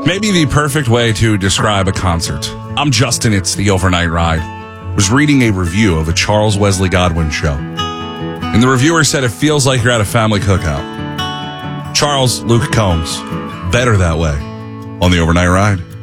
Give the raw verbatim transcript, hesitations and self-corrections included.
Maybe the perfect way to describe a concert. I'm Justin, it's The Overnight Ride. I was reading a review of a Charles Wesley Godwin show, and the reviewer said it feels like you're at a family cookout. Charles Luke Combs, better that way, on The Overnight Ride.